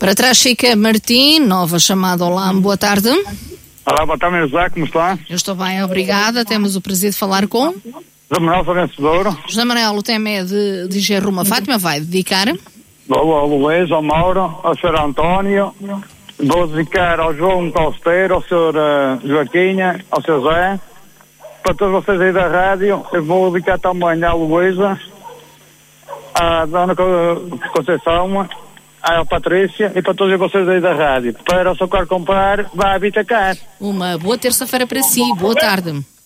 Para trás fica Martim, nova chamada. Olá, boa tarde. Olá, boa tarde, José, como está? Eu estou bem, obrigada. Temos o prazer de falar com José Manuel Vencedor. José Manuel. O tema é de dizer uma Fátima, vai dedicar Ao Luís, ao Mauro, ao Sr. António. Vou dedicar ao João Costeiro, ao Sr. Joaquinha, ao Sr. Zé. Para todos vocês aí da rádio, eu vou dedicar também à Luísa, à Dona Conceição, à Patrícia e para todos vocês aí da rádio. Para o seu carro comprar, vá a Vitacar. uma boa terça-feira para si. Boa tarde.